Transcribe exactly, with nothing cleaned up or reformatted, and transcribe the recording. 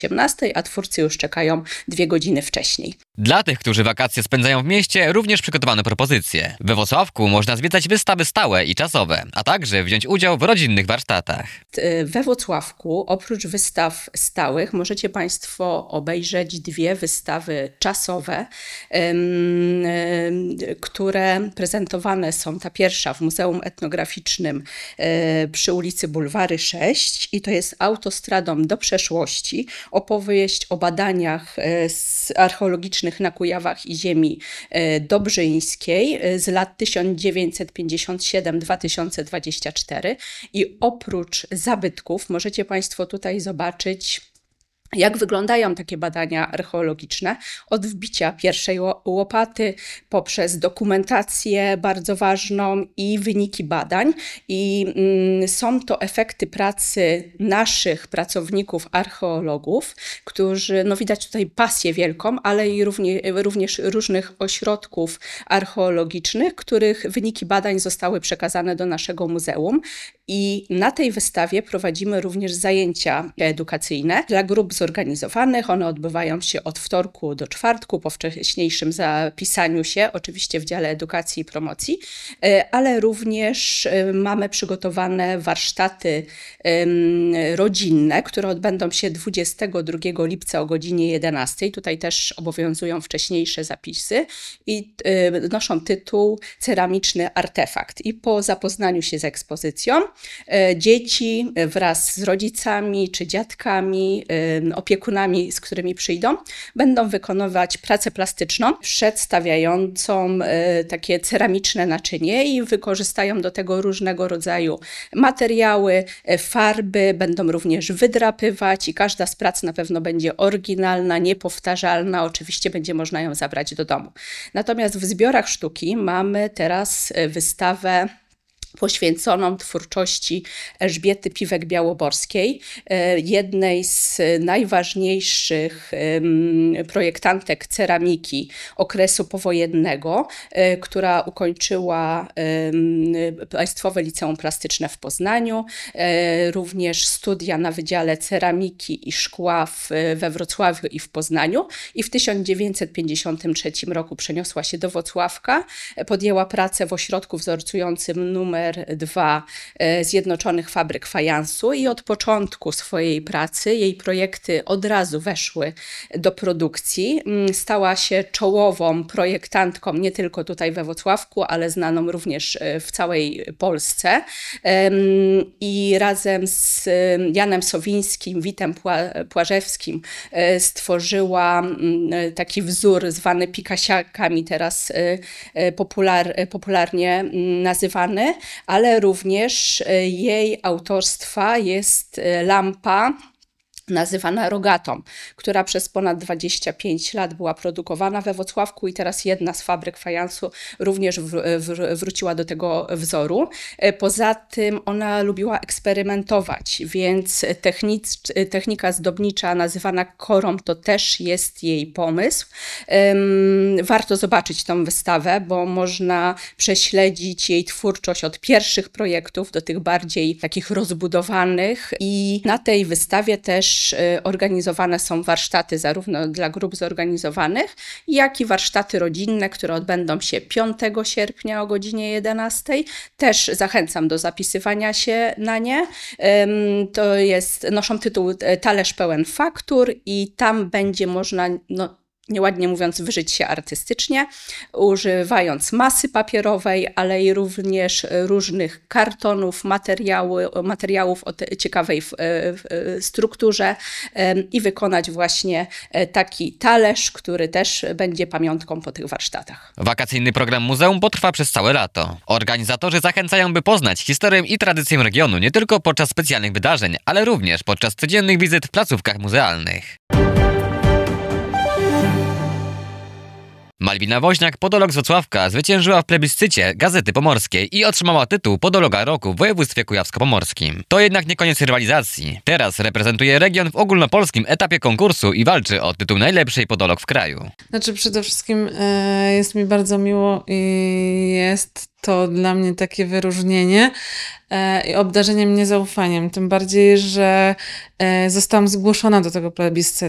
osiemnastej, a twórcy już czekają dwie godziny wcześniej. Dla tych, którzy wakacje spędzają w mieście, również przygotowano propozycje. We Włocławku można zwiedzać wystawy stałe i czasowe, a także wziąć udział w rodzinnych warsztatach. We Włocławku oprócz wystaw stałych możecie Państwo obejrzeć dwie wystawy czasowe, które prezentowane są. Ta pierwsza w Muzeum Etnograficznym przy ulicy Bulwary sześć i to jest Autostradą do przeszłości. Opowieść o badaniach archeologicznych na Kujawach i ziemi dobrzyńskiej z lat tysiąc dziewięćset pięćdziesiąt siedem do dwa tysiące dwudziestego czwartego i oprócz zabytków możecie Państwo tutaj zobaczyć, jak wyglądają takie badania archeologiczne od wbicia pierwszej łopaty poprzez dokumentację bardzo ważną i wyniki badań. I mm, są to efekty pracy naszych pracowników archeologów, którzy, no widać tutaj pasję wielką, ale i równie, również różnych ośrodków archeologicznych, których wyniki badań zostały przekazane do naszego muzeum. I na tej wystawie prowadzimy również zajęcia edukacyjne dla grup zorganizowanych. One odbywają się od wtorku do czwartku po wcześniejszym zapisaniu się, oczywiście w dziale edukacji i promocji, ale również mamy przygotowane warsztaty rodzinne, które odbędą się dwudziestego drugiego lipca o godzinie jedenastej. Tutaj też obowiązują wcześniejsze zapisy i noszą tytuł Ceramiczny artefakt. I po zapoznaniu się z ekspozycją dzieci wraz z rodzicami czy dziadkami, opiekunami, z którymi przyjdą, będą wykonywać pracę plastyczną przedstawiającą takie ceramiczne naczynie i wykorzystają do tego różnego rodzaju materiały, farby, będą również wydrapywać i każda z prac na pewno będzie oryginalna, niepowtarzalna, oczywiście będzie można ją zabrać do domu. Natomiast w zbiorach sztuki mamy teraz wystawę poświęconą twórczości Elżbiety Piwek-Białoborskiej, jednej z najważniejszych projektantek ceramiki okresu powojennego, która ukończyła Państwowe Liceum Plastyczne w Poznaniu, również studia na Wydziale Ceramiki i Szkła w, we Wrocławiu i w Poznaniu i w tysiąc dziewięćset pięćdziesiątym trzecim roku przeniosła się do Włocławka, podjęła pracę w ośrodku wzorcującym numer dwa Zjednoczonych Fabryk Fajansu i od początku swojej pracy jej projekty od razu weszły do produkcji. Stała się czołową projektantką nie tylko tutaj we Włocławku, ale znaną również w całej Polsce. I razem z Janem Sowińskim, Witem Płażewskim stworzyła taki wzór zwany pikasiakami, teraz popular, popularnie nazywany, ale również jej autorstwa jest lampa nazywana rogatą, która przez ponad dwadzieścia pięć lat była produkowana we Włocławku i teraz jedna z fabryk fajansu również w, w, wróciła do tego wzoru. Poza tym ona lubiła eksperymentować, więc technic, technika zdobnicza nazywana korą to też jest jej pomysł. Warto zobaczyć tą wystawę, bo można prześledzić jej twórczość od pierwszych projektów do tych bardziej takich rozbudowanych i na tej wystawie też organizowane są warsztaty zarówno dla grup zorganizowanych, jak i warsztaty rodzinne, które odbędą się piątego sierpnia o godzinie jedenastej. Też zachęcam do zapisywania się na nie. To jest, noszą tytuł Talerz pełen faktur i tam będzie można, no, nieładnie mówiąc, wyżyć się artystycznie, używając masy papierowej, ale i również różnych kartonów, materiały, materiałów o ciekawej w, w, strukturze i wykonać właśnie taki talerz, który też będzie pamiątką po tych warsztatach. Wakacyjny program muzeum potrwa przez całe lato. Organizatorzy zachęcają, by poznać historię i tradycję regionu nie tylko podczas specjalnych wydarzeń, ale również podczas codziennych wizyt w placówkach muzealnych. Malwina Woźniak, podolog z Wrocławka, zwyciężyła w plebiscycie Gazety Pomorskiej i otrzymała tytuł podologa roku w województwie kujawsko-pomorskim. To jednak nie koniec rywalizacji. Teraz reprezentuje region w ogólnopolskim etapie konkursu i walczy o tytuł najlepszej podolog w kraju. Znaczy przede wszystkim e, jest mi bardzo miło i jest to dla mnie takie wyróżnienie e, i obdarzenie mnie zaufaniem. Tym bardziej, że e, zostałam zgłoszona do tego plebiscytu.